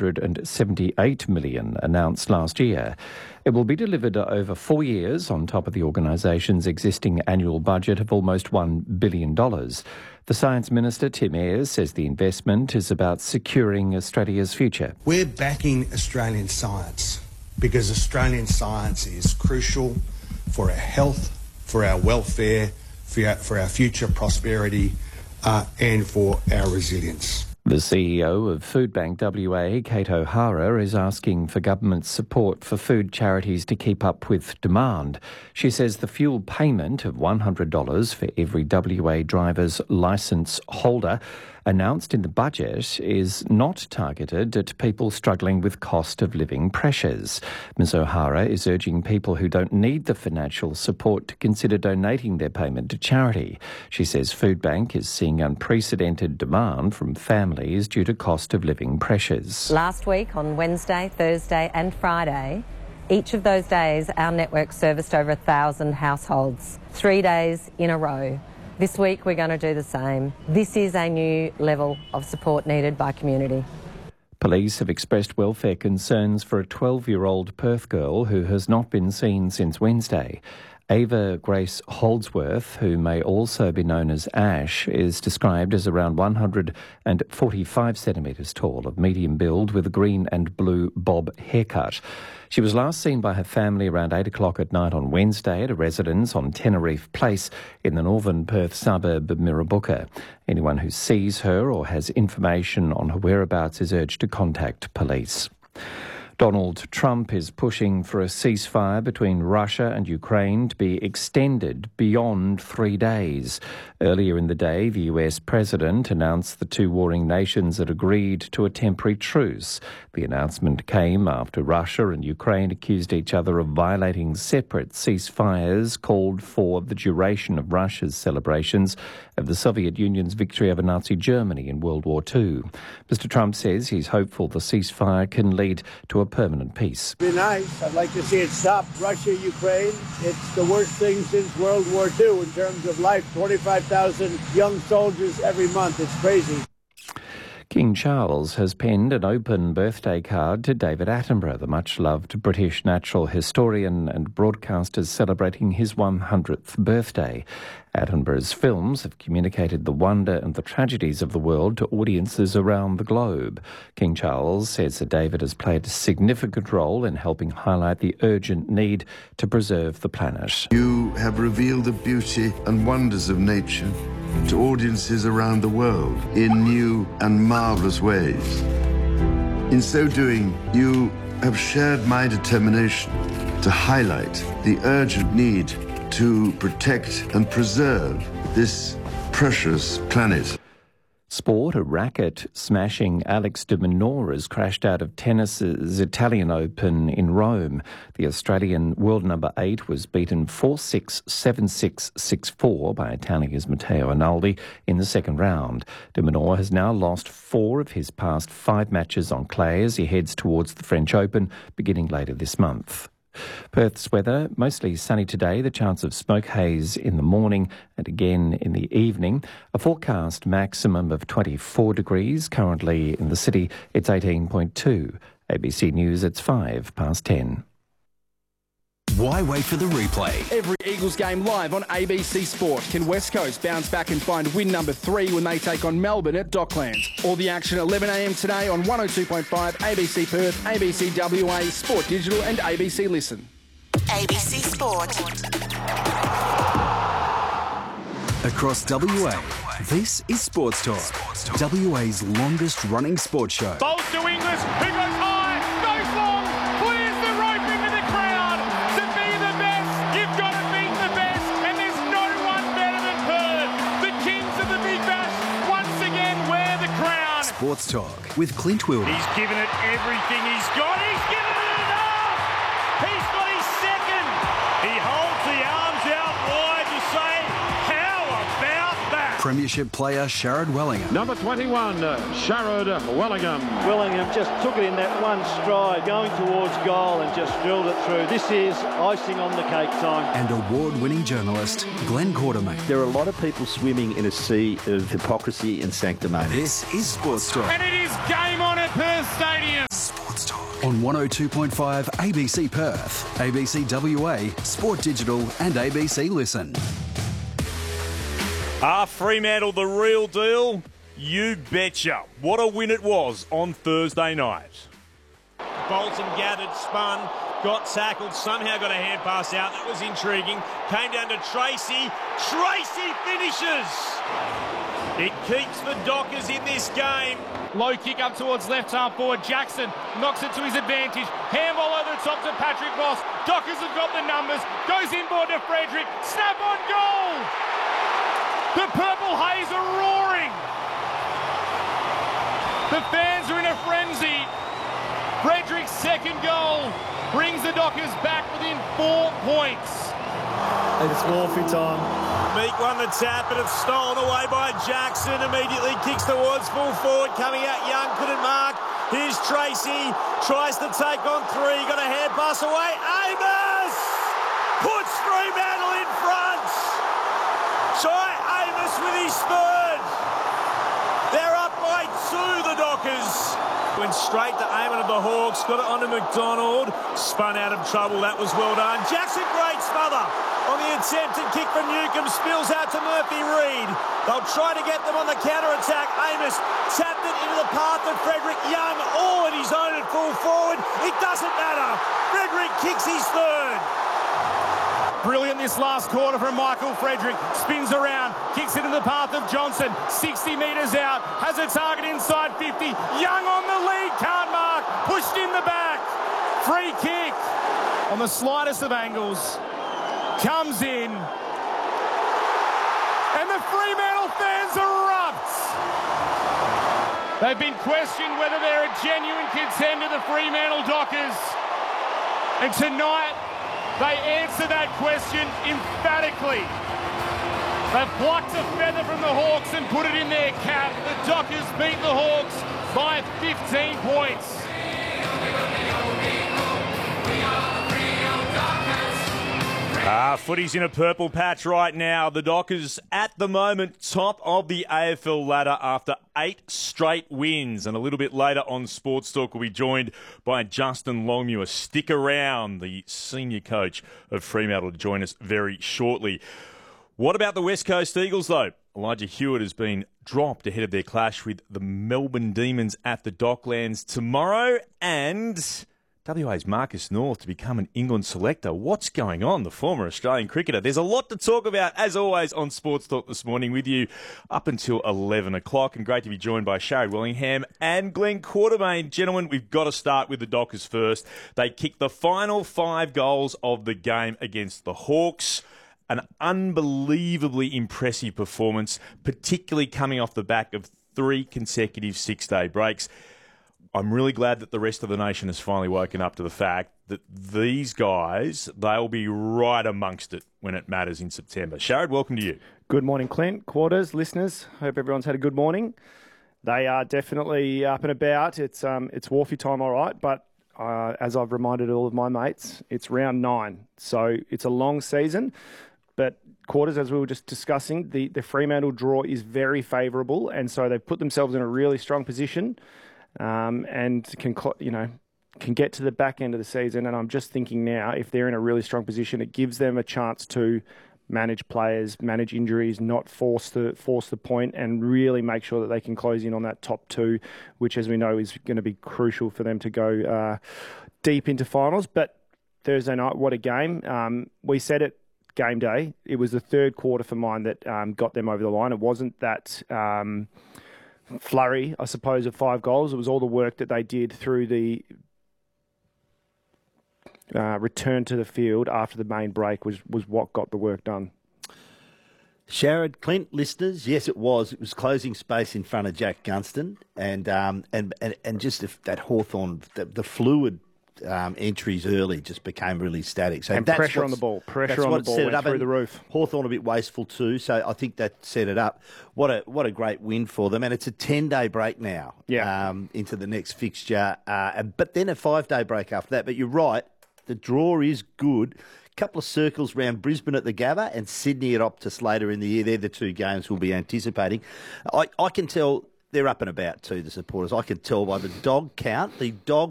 $178 million announced last year. It will be delivered over 4 years on top of the organisation's existing annual budget of almost $1 billion. The Science Minister, Tim Ayres, says the investment is about securing Australia's future. We're backing Australian science because Australian science is crucial for our health, for our welfare, for our future prosperity and for our resilience. The CEO of Foodbank WA, Kate O'Hara, is asking for government support for food charities to keep up with demand. She says the fuel payment of $100 for every WA driver's licence holder announced in the budget is not targeted at people struggling with cost of living pressures. Ms O'Hara is urging people who don't need the financial support to consider donating their payment to charity. She says Foodbank is seeing unprecedented demand from families due to cost of living pressures. Last week on Wednesday, Thursday and Friday, each of those days our network serviced over 1,000 households, 3 days in a row. This week we're going to do the same. This is a new level of support needed by community. Police have expressed welfare concerns for a 12-year-old Perth girl who has not been seen since Wednesday. Ava Grace Holdsworth, who may also be known as Ash, is described as around 145 centimetres tall, of medium build, with a green and blue bob haircut. She was last seen by her family around 8 o'clock at night on Wednesday at a residence on Tenerife Place in the northern Perth suburb of Mirrabooka. Anyone who sees her or has information on her whereabouts is urged to contact police. Donald Trump is pushing for a ceasefire between Russia and Ukraine to be extended beyond 3 days. Earlier in the day, the US president announced the two warring nations had agreed to a temporary truce. The announcement came after Russia and Ukraine accused each other of violating separate ceasefires called for the duration of Russia's celebrations of the Soviet Union's victory over Nazi Germany in World War II. Mr. Trump says he's hopeful the ceasefire can lead to a permanent peace. It'd be nice. I'd like to see it stop. Russia, Ukraine, it's the worst thing since World War II in terms of life. 25,000 young soldiers every month. It's crazy. King Charles has penned an open birthday card to David Attenborough, the much-loved British natural historian and broadcaster celebrating his 100th birthday. Attenborough's films have communicated the wonder and the tragedies of the world to audiences around the globe. King Charles says that David has played a significant role in helping highlight the urgent need to preserve the planet. You have revealed the beauty and wonders of nature to audiences around the world in new and marvellous ways. In so doing, you have shared my determination to highlight the urgent need to protect and preserve this precious planet. Sport, a racket smashing Alex de Minaur has crashed out of tennis's Italian Open in Rome. The Australian world number 8 was beaten 4-6, 7-6, 6-4 by Italia's Matteo Arnaldi in the second round. De Minaur has now lost 4 of his past 5 matches on clay as he heads towards the French Open beginning later this month. Perth's weather, mostly sunny today, the chance of smoke haze in the morning and again in the evening. A forecast maximum of 24 degrees. Currently in the city, it's 18.2. ABC News, it's 10:05. Why wait for the replay? Every Eagles game live on ABC Sport. Can West Coast bounce back and find win number 3 when they take on Melbourne at Docklands? All the action at 11 a.m. today on 102.5 ABC Perth, ABC WA, Sport Digital and ABC Listen. ABC Sport. Across WA, this is Sports Talk. WA's longest running sports show. Bowls to Inglis, who goes high, goes long, clears the rope into the crowd. To be the best, you've got to beat the best, and there's no one better than Perth. The kings of the Big Bash once again wear the crown. Sports Talk with Clint Wilder. He's given it everything he's got. He's given it enough. He's got his second. He holds the arms out wide to say, how about that? Premiership player Sharrod Wellingham. Number 21, Sharrod Wellingham. Wellingham just took it in that one stride, going towards goal and just drilled it through. This is icing on the cake time. And award-winning journalist Glenn Quartermain. There are a lot of people swimming in a sea of hypocrisy and sanctimony. This is Sports Talk. And it is game on at Perth Stadium. on 102.5 ABC Perth, ABC WA, Sport Digital and ABC Listen. Fremantle the real deal? You betcha. What a win it was on Thursday night. Bolton gathered, spun, got tackled, somehow got a hand pass out. That was intriguing. Came down to Tracy. Tracy finishes. It keeps the Dockers in this game. Low kick up towards left half forward. Jackson knocks it to his advantage. Handball over the top to Patrick Ross. Dockers have got the numbers. Goes inboard to Frederick. Snap on goal. The Purple Haze are roaring. The fans are in a frenzy. Frederick's second goal brings the Dockers back within 4 points. It's Wolfie time. Meek won the tap, but it's stolen away by Jackson. Immediately kicks towards full forward. Coming out Young, couldn't mark. Here's Tracy. Tries to take on three. Got a hand pass away. Amos puts Fremantle in front. Try Amos with his third. They're up by 2, the Dockers. Went straight to Eamon of the Hawks. Got it onto McDonald. Spun out of trouble. That was well done. Jackson, great smother on the attempted kick from Newcomb. Spills out to Murphy Reid. They'll try to get them on the counter-attack. Amos tapped it into the path of Frederick Young. All at his own at full forward. It doesn't matter. Frederick kicks his third. Brilliant this last quarter from Michael Frederick. Spins around, kicks it in the path of Johnson. 60 metres out, has a target inside 50. Young on the lead, can't mark. Pushed in the back. Free kick on the slightest of angles. Comes in. And the Fremantle fans erupt. They've been questioned whether they're a genuine contender, the Fremantle Dockers. And tonight, they answer that question emphatically. They've plucked a feather from the Hawks and put it in their cap. The Dockers beat the Hawks by 15 points. Footy's in a purple patch right now. The Dockers at the moment top of the AFL ladder after 8 straight wins. And a little bit later on Sports Talk we'll be joined by Justin Longmuir. Stick around, the senior coach of Fremantle, to join us very shortly. What about the West Coast Eagles though? Elijah Hewitt has been dropped ahead of their clash with the Melbourne Demons at the Docklands tomorrow, and WA's Marcus North to become an England selector. What's going on, the former Australian cricketer? There's a lot to talk about, as always, on Sports Talk this morning with you up until 11 o'clock. And great to be joined by Sharrod Willingham and Glenn Quartermain. Gentlemen, we've got to start with the Dockers first. They kicked the final 5 goals of the game against the Hawks. An unbelievably impressive performance, particularly coming off the back of 3 consecutive 6-day breaks. I'm really glad that the rest of the nation has finally woken up to the fact that these guys, they'll be right amongst it when it matters in September. Sharrod, welcome to you. Good morning, Clint, Quarters, listeners. Hope everyone's had a good morning. They are definitely up and about. It's Wharfie time, all right, but as I've reminded all of my mates, it's round 9. So it's a long season, but Quarters, as we were just discussing, the Fremantle draw is very favourable, and so they've put themselves in a really strong position. And can get to the back end of the season. And I'm just thinking now, if they're in a really strong position, it gives them a chance to manage players, manage injuries, not force the point, and really make sure that they can close in on that top 2, which, as we know, is going to be crucial for them to go deep into finals. But Thursday night, what a game. We said it game day. It was the third quarter for mine that got them over the line. It wasn't that flurry, I suppose, of 5 goals. It was all the work that they did through the return to the field after the main break was what got the work done. Sharrod, Clint, listeners, yes, it was. It was closing space in front of Jack Gunston, and just that Hawthorn, the fluid entries early just became really static. So and that's pressure on the ball. Pressure on the ball went through the roof. Hawthorn a bit wasteful too, so I think that set it up. What a great win for them. And it's a 10-day break now into the next fixture, but then a 5-day break after that. But you're right, the draw is good. A couple of circles around Brisbane at the Gabba and Sydney at Optus later in the year. They're the 2 games we'll be anticipating. I can tell they're up and about too, the supporters. I can tell by the dog count. The dog